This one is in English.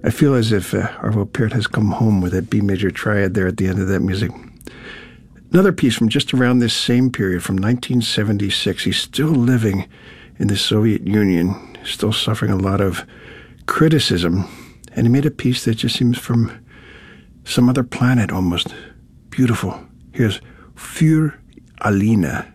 I feel as if Arvo Pärt has come home with that B major triad there at the end of that music. Another piece from just around this same period, from 1976. He's still living in the Soviet Union, still suffering a lot of criticism, and he made a piece that just seems from some other planet almost. Beautiful. Here's Für Alina.